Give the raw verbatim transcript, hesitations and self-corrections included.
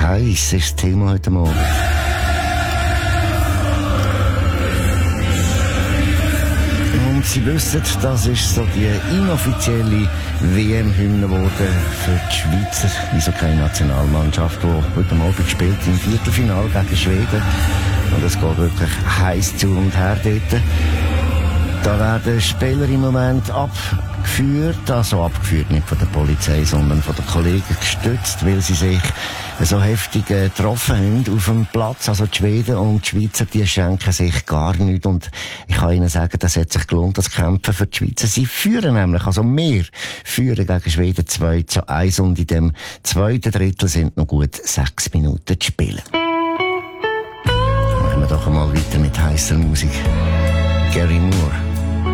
eins ist das Thema heute Morgen. Und Sie wissen, das ist so die inoffizielle W M-Hymne geworden für die Schweizer Eishockey-Nationalmannschaft, die heute Abend spielt im Viertelfinale gegen Schweden. Und es geht wirklich heiß zu und her dort. Da werden Spieler im Moment abgeführt, also abgeführt nicht von der Polizei, sondern von den Kollegen gestützt, weil sie sich so heftig äh, getroffen haben auf dem Platz. Also die Schweden und die Schweizer, die schenken sich gar nichts. Und ich kann Ihnen sagen, das hat sich gelohnt, das Kämpfen für die Schweizer. Sie führen nämlich, also wir führen gegen Schweden zwei zu eins und in dem zweiten Drittel sind noch gut sechs Minuten zu spielen. Machen wir doch einmal weiter mit heisser Musik. Gary Moore.